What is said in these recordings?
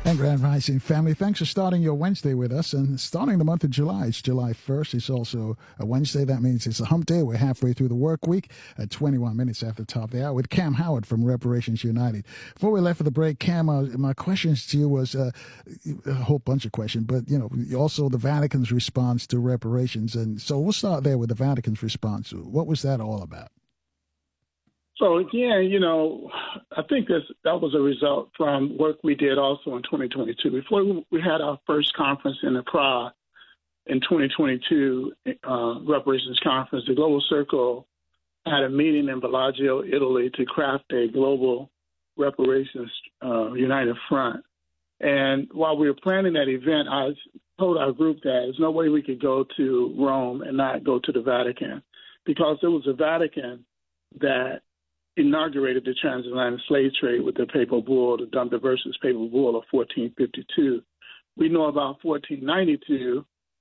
And Grand Rising family, thanks for starting your Wednesday with us and starting the month of July. It's July 1st. It's also a Wednesday. That means it's a hump day. We're halfway through the work week at 21 minutes after the top of the hour with Cam Howard from Reparations United. Before we left for the break, Cam, my questions to you was a whole bunch of questions, but, also the Vatican's response to reparations. And so we'll start there with the Vatican's response. What was that all about? So again, I think that was a result from work we did also in 2022. Before we had our first conference in Accra in 2022, reparations conference, the Global Circle had a meeting in Bellagio, Italy, to craft a global reparations united front. And while we were planning that event, I told our group that there's no way we could go to Rome and not go to the Vatican, because it was the Vatican that inaugurated the transatlantic slave trade with the papal bull, the Dum Diversas papal bull of 1452. We know about 1492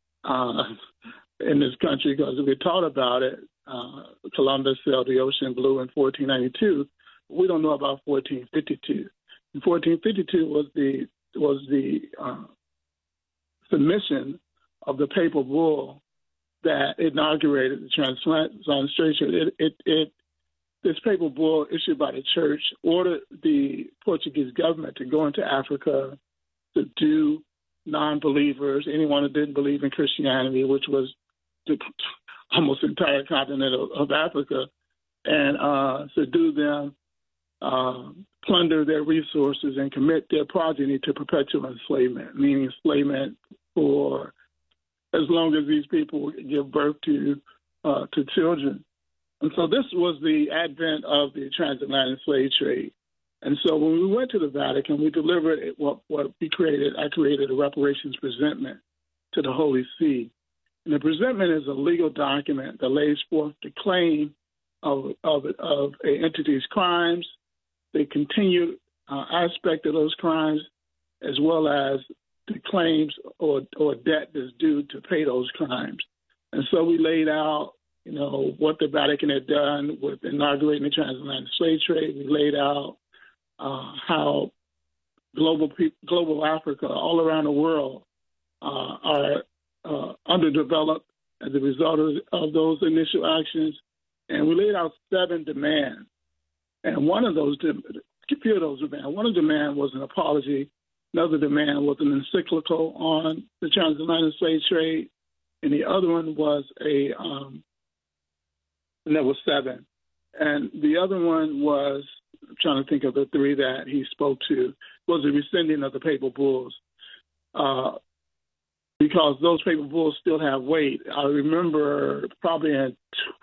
in this country because we taught about it. Columbus sailed the ocean blue in 1492. We don't know about 1452. And 1452 was the submission of the papal bull that inaugurated the transatlantic slave trade. This papal bull issued by the church ordered the Portuguese government to go into Africa to do non-believers, anyone who didn't believe in Christianity, which was the almost entire continent of Africa, and subdue them, plunder their resources, and commit their progeny to perpetual enslavement, meaning enslavement for as long as these people give birth to children. And so this was the advent of the transatlantic slave trade. And so when we went to the Vatican, we delivered what we created. I created a reparations presentment to the Holy See. And the presentment is a legal document that lays forth the claim of an entity's crimes, the continued aspect of those crimes, as well as the claims or debt that's due to pay those crimes. And so we laid out what the Vatican had done with inaugurating the transatlantic slave trade. We laid out how global Africa, all around the world, are underdeveloped as a result of those initial actions. And we laid out 7 demands. And one of those demands was an apology. Another demand was an encyclical on the transatlantic slave trade. And the other one was and there was 7. And the other one was, I'm trying to think of the 3 that he spoke to, was the rescinding of the papal bulls, because those papal bulls still have weight. I remember probably in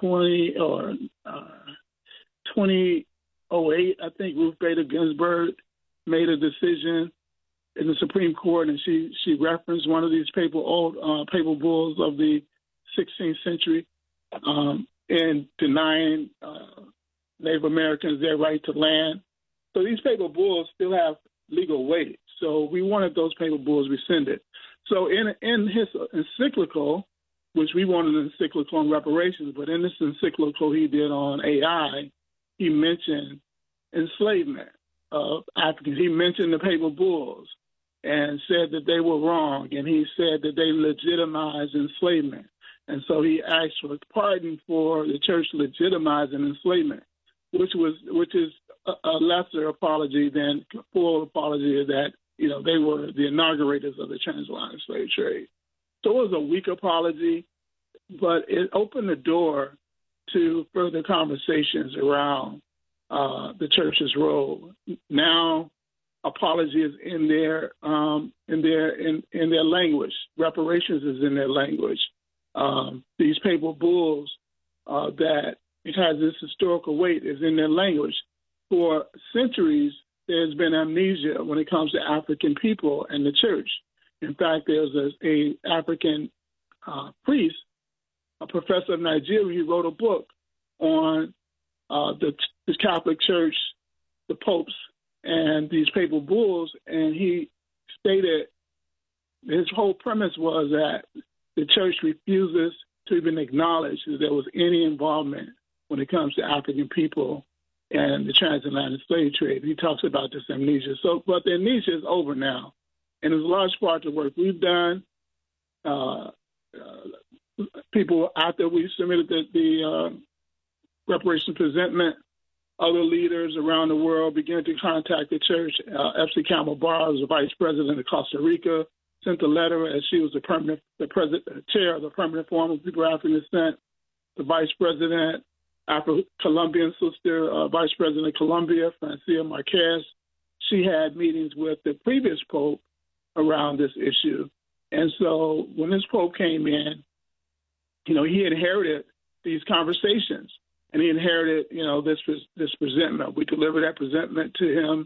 2008, I think Ruth Bader Ginsburg made a decision in the Supreme Court, and she referenced one of these papal bulls of the 16th century, in denying Native Americans their right to land. So these papal bulls still have legal weight. So we wanted those papal bulls rescinded. So in his encyclical, which we wanted an encyclical on reparations, but in this encyclical he did on AI, he mentioned enslavement of Africans. He mentioned the papal bulls and said that they were wrong, and he said that they legitimized enslavement. And so he asked for pardon for the church legitimizing enslavement, which is a lesser apology than full apology that they were the inaugurators of the transatlantic slave trade. So it was a weak apology, but it opened the door to further conversations around the church's role. Now, apology is in their language. Reparations is in their language. These papal bulls that it has this historical weight is in their language. For centuries, there's been amnesia when it comes to African people and the church. In fact, there's a African priest, a professor of Nigeria, who wrote a book on the Catholic Church, the popes, and these papal bulls, and he stated his whole premise was that the church refuses to even acknowledge that there was any involvement when it comes to African people and the transatlantic slave trade. He talks about this amnesia. But the amnesia is over now. And it's a large part of the work we've done. People, after we submitted the reparation presentment, other leaders around the world began to contact the church. F.C. Campbell Barr, the vice president of Costa Rica, sent a letter as she was the chair of the Permanent Forum of People of African Descent. The vice president, Afro-Colombian sister, vice president of Colombia, Francia Marquez, she had meetings with the previous pope around this issue. And so when this pope came in, he inherited these conversations, and he inherited, this presentment. We delivered that presentment to him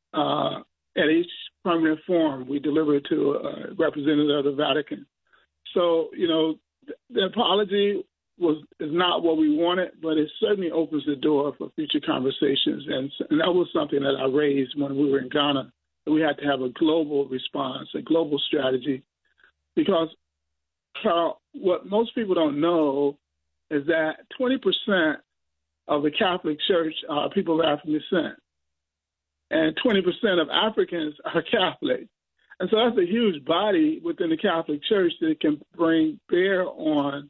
at each permanent forum. We delivered it to a representative of the Vatican. So, the apology is not what we wanted, but it certainly opens the door for future conversations. And that was something that I raised when we were in Ghana, that we had to have a global response, a global strategy, because, Carl, what most people don't know is that 20% of the Catholic Church are people of African descent, and 20% of Africans are Catholic. And so that's a huge body within the Catholic Church that can bring bear on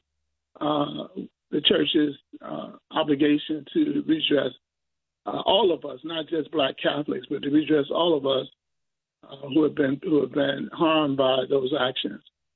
the Church's obligation to redress all of us, not just Black Catholics, but to redress all of us who have been harmed by those actions.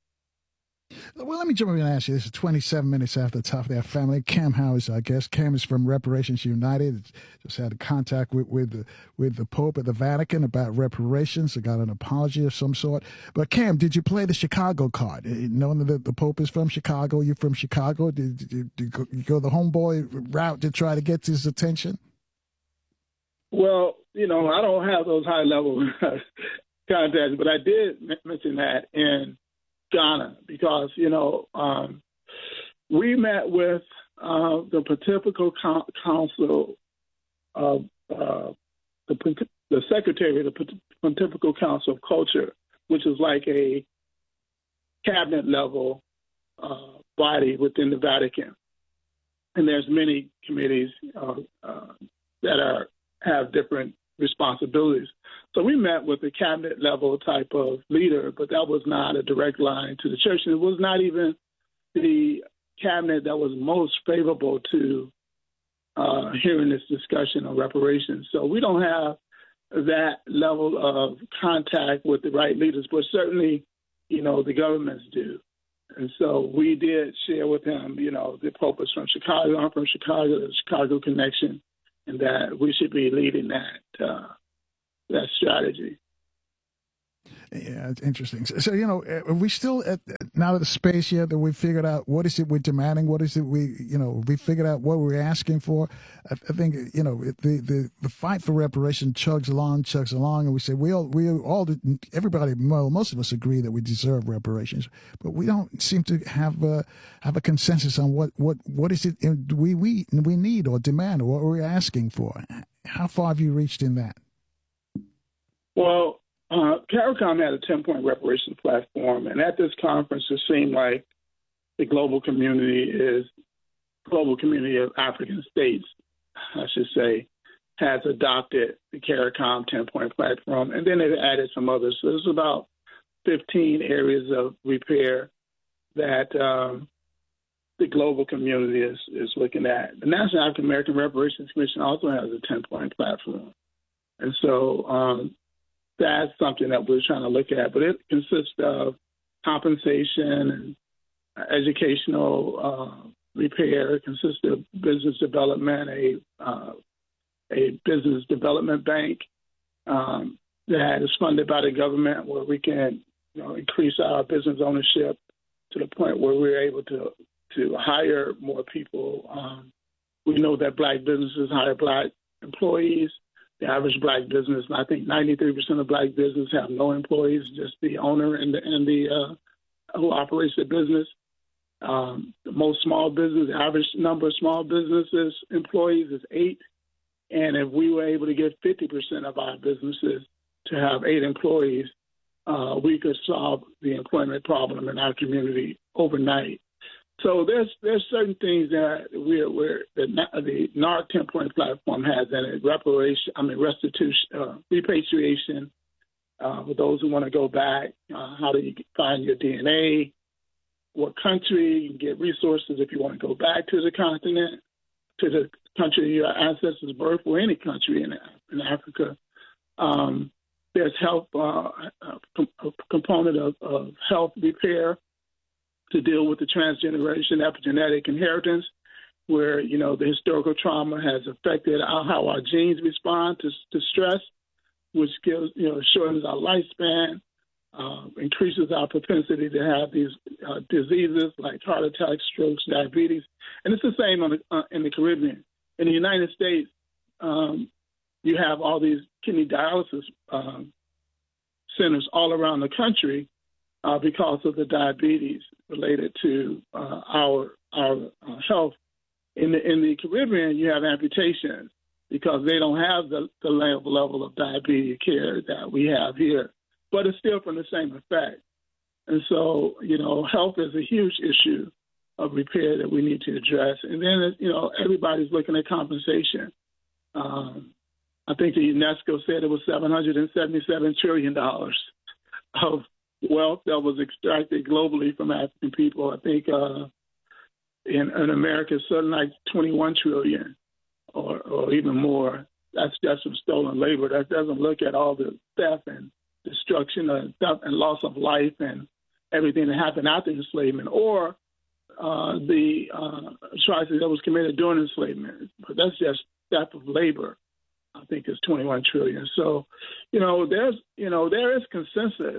Well, let me jump in and ask you. This is 27 minutes after the top of their family. Cam Howe is our guest. Cam is from Reparations United. Just had a contact with the Pope at the Vatican about reparations. I got an apology of some sort. But Cam, did you play the Chicago card? Knowing that the Pope is from Chicago, you're from Chicago. Did you go the homeboy route to try to get his attention? Well, I don't have those high level contacts, but I did mention that in Ghana, because we met with the Pontifical Council of the Secretary of the Pontifical Council of Culture, which is like a cabinet level body within the Vatican, and there's many committees that have different responsibilities. So we met with a cabinet level type of leader, but that was not a direct line to the church. And it was not even the cabinet that was most favorable to hearing this discussion on reparations. So we don't have that level of contact with the right leaders, but certainly, the governments do. And so we did share with him, the Pope is from Chicago, I'm from Chicago, the Chicago connection, and that we should be leading that strategy. Yeah, it's interesting. So, are we still now at the space yet that we figured out what is it we're demanding? What is it we figured out what we're asking for? I think, the fight for reparation chugs along, and we say everybody, well, most of us agree that we deserve reparations, but we don't seem to have a consensus on what is it we need or demand or what we're asking for. How far have you reached in that? Well, CARICOM had a 10-point reparations platform, and at this conference, it seemed like the global community of African states, I should say, has adopted the CARICOM 10-point platform, and then they've added some others. So there's about 15 areas of repair that the global community is looking at. The National African American Reparations Commission also has a 10-point platform, and so that's something that we're trying to look at, but it consists of compensation and educational repair. It consists of business development, a business development bank that is funded by the government, where we can increase our business ownership to the point where we're able to hire more people. We know that Black businesses hire Black employees. The average Black business, and I think 93% of Black business have no employees, just the owner and the who operates the business. Most small business, the average number of small businesses employees is 8, and if we were able to get 50% of our businesses to have 8 employees, we could solve the employment problem in our community overnight. So there's certain things that the NARC 10-point platform has in it: repatriation, For those who want to go back, how do you find your DNA? What country? You can get resources if you want to go back to the continent, to the country your ancestors' birth, or any country in Africa. There's health, a component of health repair to deal with the transgeneration epigenetic inheritance, where, the historical trauma has affected how our genes respond to stress, which gives, shortens our lifespan, increases our propensity to have these diseases like heart attacks, strokes, diabetes. And it's the same in the Caribbean. In the United States, you have all these kidney dialysis centers all around the country because of the diabetes related to our health. In the Caribbean, you have amputations because they don't have the level of diabetes care that we have here, but it's still from the same effect. And so, health is a huge issue of repair that we need to address. And then, everybody's looking at compensation. I think the UNESCO said it was $777 trillion of wealth that was extracted globally from African people. I think in America, it's something like 21 trillion or even more. That's just from stolen labor. That doesn't look at all the theft and destruction and loss of life and everything that happened after enslavement, or the atrocities that was committed during enslavement. But that's just theft of labor. I think it's 21 trillion. So, there is consensus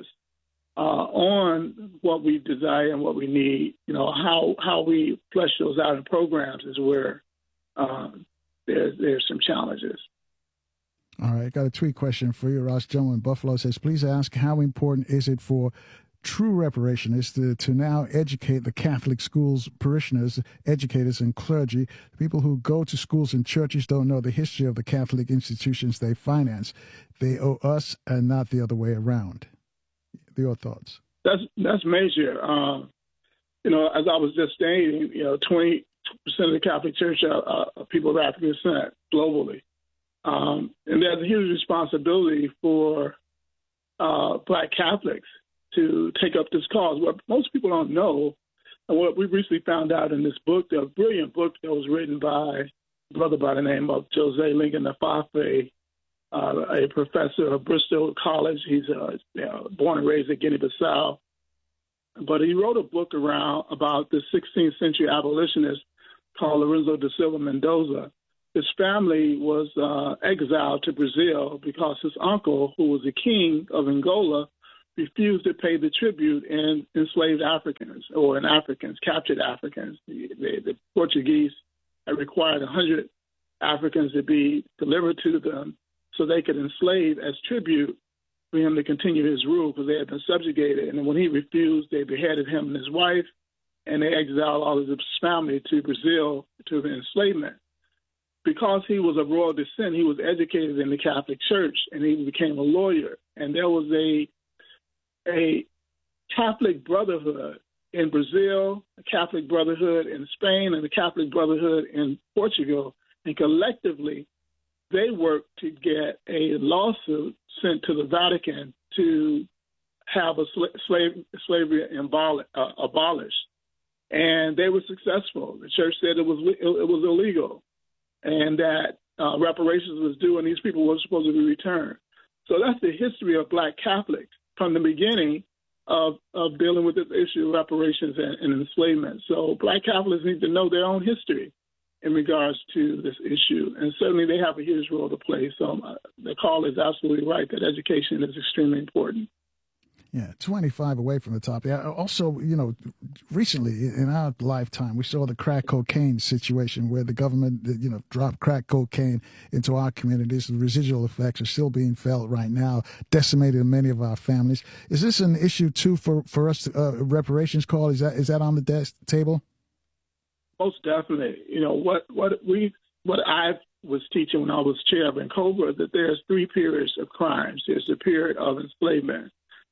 on what we desire and what we need. How we flesh those out in programs is where there's some challenges. All right, I got a tweet question for you. Ross Jones in Buffalo says, please ask, how important is it for true reparation is to now educate the Catholic schools, parishioners, educators, and clergy? People who go to schools and churches don't know the history of the Catholic institutions they finance. They owe us and not the other way around. Your thoughts? That's major. As I was just stating, 20% of the Catholic Church are people of African descent globally. And there's a huge responsibility for Black Catholics to take up this cause. What most people don't know, and what we recently found out in this book, a brilliant book that was written by a brother by the name of Jose Lincoln Afafe, a professor of Bristol College. He's born and raised in Guinea-Bissau. But he wrote a book about the 16th century abolitionist called Lorenzo da Silva Mendoza. His family was exiled to Brazil because his uncle, who was the king of Angola, refused to pay the tribute in enslaved Africans captured Africans. The Portuguese had required 100 Africans to be delivered to them so they could enslave as tribute for him to continue his rule because they had been subjugated. And when he refused, they beheaded him and his wife, and they exiled all of his family to Brazil to the enslavement. Because he was of royal descent, he was educated in the Catholic Church, and he became a lawyer. And there was a Catholic Brotherhood in Brazil, a Catholic Brotherhood in Spain, and a Catholic Brotherhood in Portugal. And collectively, they worked to get a lawsuit sent to the Vatican to have slavery abolished. And they were successful. The church said it was illegal and that reparations was due and these people were supposed to be returned. So that's the history of Black Catholics from the beginning of dealing with this issue of reparations and enslavement. So Black Catholics need to know their own history in regards to this issue. And certainly they have a huge role to play. So the call is absolutely right that education is extremely important. Yeah, 25 away from the top. Yeah. Also, recently in our lifetime, we saw the crack cocaine situation where the government, dropped crack cocaine into our communities. The residual effects are still being felt right now, decimated many of our families. Is this an issue too for us? Reparations call, is that on the table? Most definitely. What I was teaching when I was chair of NCOBRA, that there's 3 periods of crimes. There's the period of enslavement,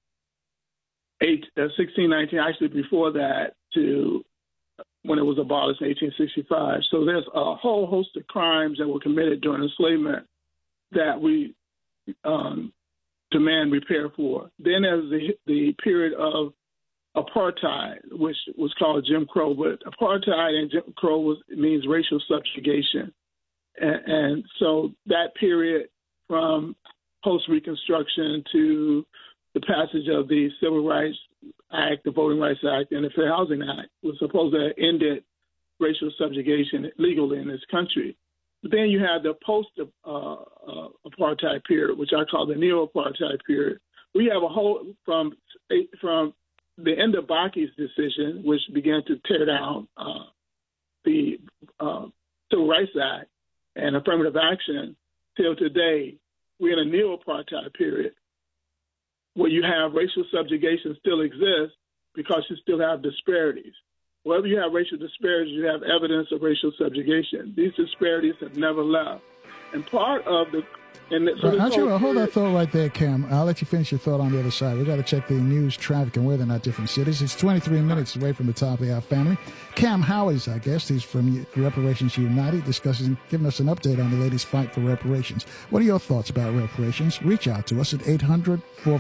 1619, actually before that, to when it was abolished in 1865. So there's a whole host of crimes that were committed during enslavement that we demand repair for. Then there's the period of apartheid, which was called Jim Crow. But apartheid and Jim Crow means racial subjugation. And so that period from post-Reconstruction to the passage of the Civil Rights Act, the Voting Rights Act, and the Fair Housing Act was supposed to have ended racial subjugation legally in this country. But then you have the post-apartheid period, which I call the neo-apartheid period. We have a whole, from the end of Baki's decision, which began to tear down the Civil Rights Act and affirmative action, till today, we're in a neo-apartheid period where you have racial subjugation still exists because you still have disparities. Wherever you have racial disparities, you have evidence of racial subjugation. These disparities have never left. And part of the... Hold that thought right there, Cam. I'll let you finish your thought on the other side. We've got to check the news, traffic, and weather in our different cities. It's 23 minutes away from the top of the hour, family. Cam Howard is our guest. He's from Reparations United, giving us an update on the latest fight for reparations. What are your thoughts about reparations? Reach out to us at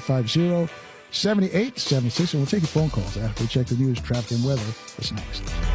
800-450-7876, and we'll take your phone calls after we check the news, traffic, and weather. What's next?